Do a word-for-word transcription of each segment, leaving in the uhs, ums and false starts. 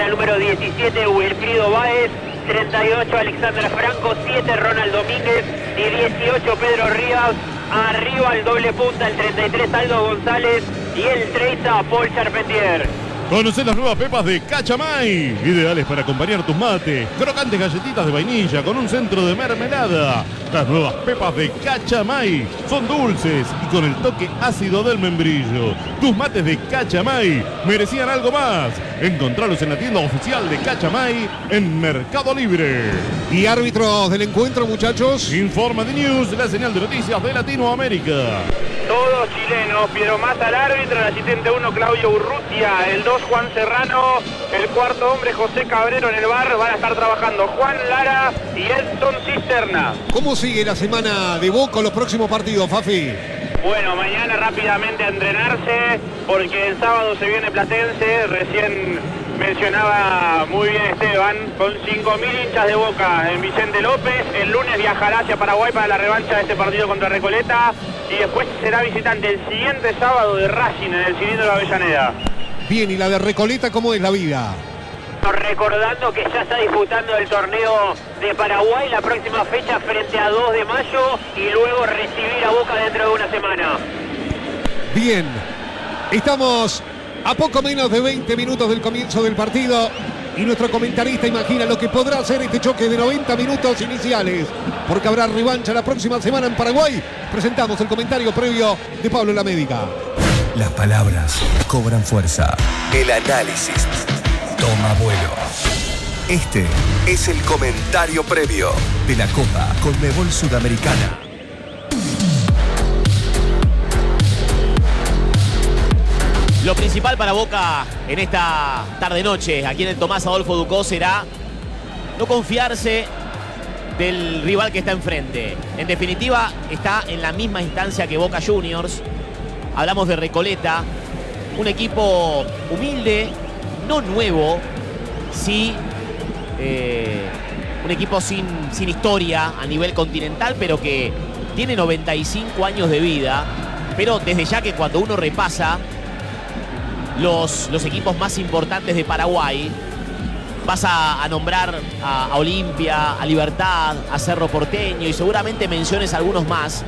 el número diecisiete, Wilfrido Báez. treinta y ocho, Alexandra Franco. siete, Ronald Domínguez. Y dieciocho, Pedro Rivas. Arriba el doble punta, el treinta y tres, Aldo González. Y el treinta, Paul Charpentier. Conocé las nuevas pepas de Cachamay, ideales para acompañar tus mates. Crocantes galletitas de vainilla con un centro de mermelada. Las nuevas pepas de Cachamay son dulces y con el toque ácido del membrillo. Tus mates de Cachamay merecían algo más. Encontralos en la tienda oficial de Cachamay en Mercado Libre. Y árbitros del encuentro, muchachos. Informa de News, la señal de noticias de Latinoamérica. Todos chilenos. Piero Massa, el árbitro, el asistente uno, Claudio Urrutia, el dos, Juan Serrano, el cuarto hombre, José Cabrero en el bar. Van a estar trabajando Juan Lara y Edson Cisterna. ¿Cómo sigue la semana de Boca, los próximos partidos, Fafi? Bueno, mañana rápidamente a entrenarse, porque el sábado se viene Platense. Recién mencionaba muy bien Esteban, con cinco mil hinchas de Boca en Vicente López. El lunes viajará hacia Paraguay para la revancha de este partido contra Recoleta. Y después será visitante el siguiente sábado de Racing en el cilindro de Avellaneda. Bien, ¿y la de Recoleta cómo es la vida? Recordando que ya está disputando el torneo de Paraguay, la próxima fecha frente a dos de mayo y luego recibir a Boca dentro de una semana. Bien, estamos a poco menos de veinte minutos del comienzo del partido y nuestro comentarista imagina lo que podrá ser este choque de noventa minutos iniciales, porque habrá revancha la próxima semana en Paraguay. Presentamos el comentario previo de Pablo Lamédica. Las palabras cobran fuerza. El análisis toma vuelo. Este es el comentario previo de la Copa Conmebol Sudamericana. Lo principal para Boca en esta tarde-noche, aquí en el Tomás Adolfo Ducó, será no confiarse del rival que está enfrente. En definitiva, está en la misma instancia que Boca Juniors. Hablamos de Recoleta, un equipo humilde, no nuevo, sí, eh, un equipo sin, sin historia a nivel continental, pero que tiene noventa y cinco años de vida. Pero desde ya que cuando uno repasa los, los equipos más importantes de Paraguay, vas a, a nombrar a, a Olimpia, a Libertad, a Cerro Porteño y seguramente menciones algunos más.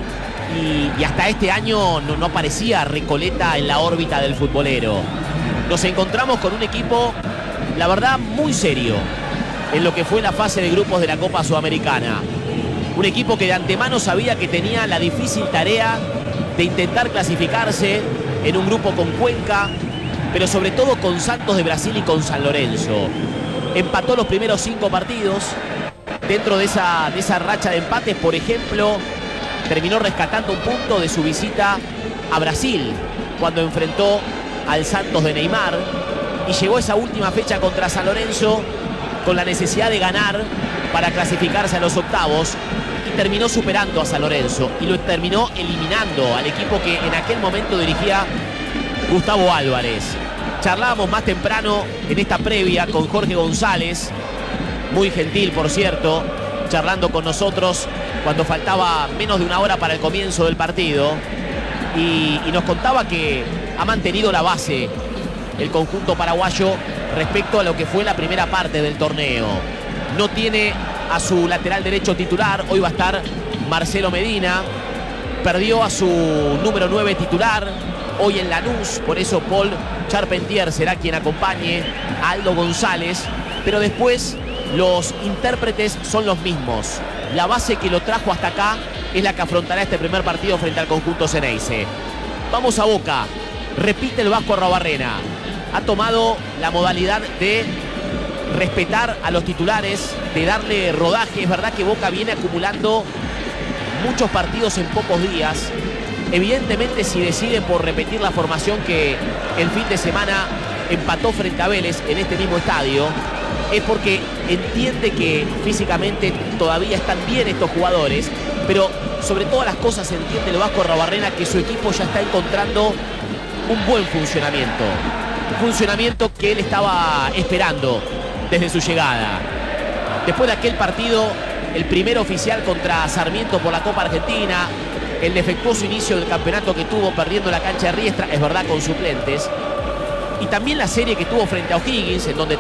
Y, y hasta este año no, no aparecía Recoleta en la órbita del futbolero. Nos encontramos con un equipo, la verdad, muy serio en lo que fue la fase de grupos de la Copa Sudamericana. Un equipo que de antemano sabía que tenía la difícil tarea de intentar clasificarse en un grupo con Cuenca, pero sobre todo con Santos de Brasil y con San Lorenzo. Empató los primeros cinco partidos. Dentro de esa, de esa racha de empates, por ejemplo, terminó rescatando un punto de su visita a Brasil cuando enfrentó al Santos de Neymar, y llegó esa última fecha contra San Lorenzo con la necesidad de ganar para clasificarse a los octavos, y terminó superando a San Lorenzo y lo terminó eliminando al equipo que en aquel momento dirigía Gustavo Álvarez. Charlábamos más temprano en esta previa con Jorge González, muy gentil por cierto, charlando con nosotros cuando faltaba menos de una hora para el comienzo del partido, y, y nos contaba que ha mantenido la base el conjunto paraguayo respecto a lo que fue la primera parte del torneo. No tiene a su lateral derecho titular, hoy va a estar Marcelo Medina, perdió a su número nueve titular hoy en Lanús, por eso Paul Charpentier será quien acompañe a Aldo González, pero después los intérpretes son los mismos. La base que lo trajo hasta acá es la que afrontará este primer partido frente al conjunto Ceneice. Vamos a Boca, repite el Vasco Arruabarrena, ha tomado la modalidad de respetar a los titulares, de darle rodaje. Es verdad que Boca viene acumulando muchos partidos en pocos días. Evidentemente, si decide por repetir la formación que el fin de semana empató frente a Vélez en este mismo estadio, es porque entiende que físicamente todavía están bien estos jugadores, pero sobre todas las cosas entiende el Vasco Arruabarrena que su equipo ya está encontrando un buen funcionamiento. Un funcionamiento que él estaba esperando desde su llegada. Después de aquel partido, el primer oficial contra Sarmiento por la Copa Argentina, el defectuoso inicio del campeonato que tuvo perdiendo la cancha de Riestra, es verdad, con suplentes, y también la serie que tuvo frente a O'Higgins, en donde